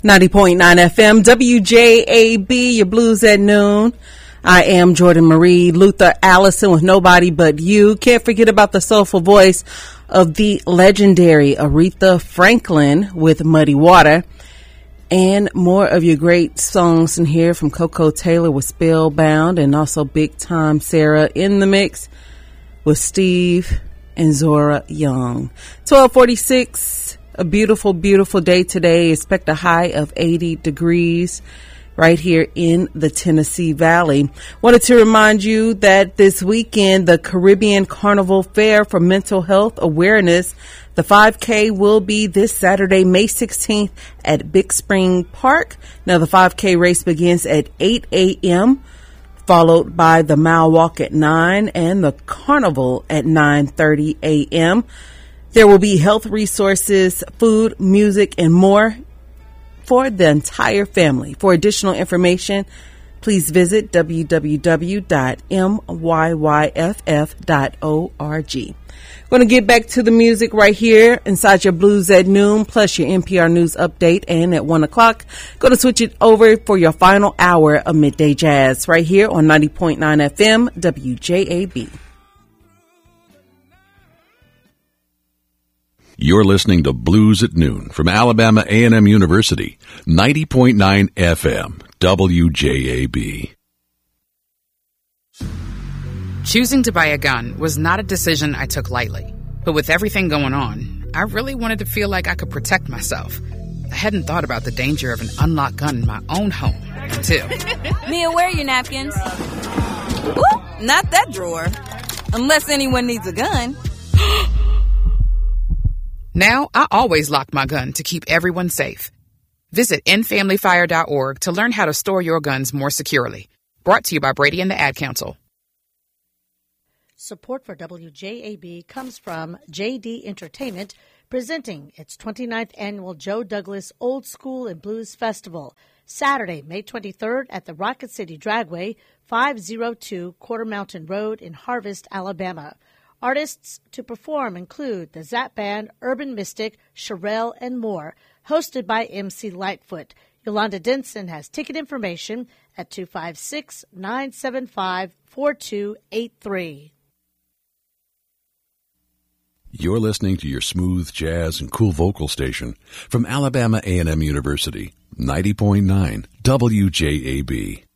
90.9 FM, WJAB, your blues at noon. I am Jordan Marie Luther Allison with Nobody But You. Can't forget about the soulful voice of the legendary Aretha Franklin with Muddy Water. And more of your great songs in here from Coco Taylor with Spellbound, and also Big Time Sarah in the mix with Steve and Zora Young. 1246. A beautiful, beautiful day today. Expect a high of 80 degrees right here in the Tennessee Valley. Wanted to remind you that this weekend, the Caribbean Carnival Fair for Mental Health Awareness, the 5K will be this Saturday, May 16th at Big Spring Park. Now, the 5K race begins at 8 a.m., followed by the mile walk at 9 and the carnival at 9:30 a.m. There will be health resources, food, music, and more for the entire family. For additional information, please visit www.myyff.org. Going to get back to the music right here inside your Blues at Noon, plus your NPR News update. And at 1 o'clock, going to switch it over for your final hour of Midday Jazz right here on 90.9 FM, WJAB. You're listening to Blues at Noon from Alabama A&M University, 90.9 FM, WJAB. Choosing to buy a gun was not a decision I took lightly. But with everything going on, I really wanted to feel like I could protect myself. I hadn't thought about the danger of an unlocked gun in my own home until... Mia, where are your napkins? Ooh, not that drawer. Unless anyone needs a gun. Now, I always lock my gun to keep everyone safe. Visit endfamilyfire.org to learn how to store your guns more securely. Brought to you by Brady and the Ad Council. Support for WJAB comes from JD Entertainment, presenting its 29th annual Joe Douglas Old School and Blues Festival, Saturday, May 23rd at the Rocket City Dragway, 502 Quarter Mountain Road in Harvest, Alabama. Artists to perform include the Zap Band, Urban Mystic, Sherelle, and more, hosted by MC Lightfoot. Yolanda Denson has ticket information at 256-975-4283. You're listening to your smooth jazz and cool vocal station from Alabama A&M University, 90.9 WJAB.